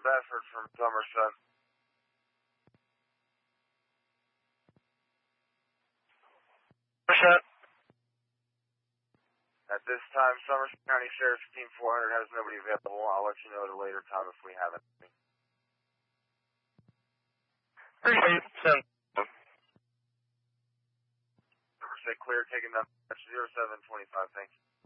Bedford from Somerset. Somerset. At this time, Somerset County Sheriff's Team 400 has nobody available. I'll let you know at a later time if we have anything. Appreciate it. Somerset clear, taking up 0725, thank you.